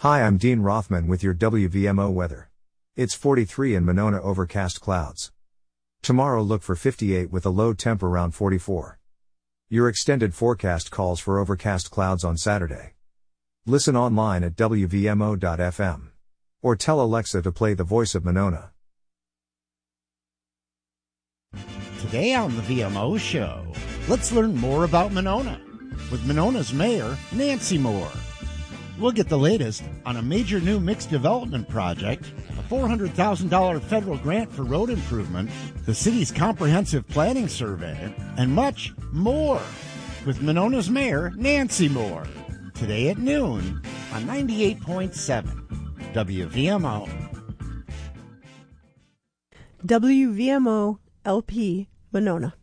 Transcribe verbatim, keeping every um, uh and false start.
Hi, I'm Dean Rothman with your W V M O weather. It's forty-three in Monona, overcast clouds. Tomorrow look for fifty-eight with a low temp around forty-four. Your extended forecast calls for overcast clouds on Saturday. Listen online at W V M O dot F M. Or tell Alexa to play The Voice of Monona. Today on the V M O Show, let's learn more about Monona with Monona's Mayor, Nancy Moore. We'll get the latest on a major new mixed development project, a four hundred thousand dollars federal grant for road improvement, the city's comprehensive planning survey, and much more with Monona's Mayor, Nancy Moore. Today at noon on ninety-eight point seven W V M O. W V M O L P Monona.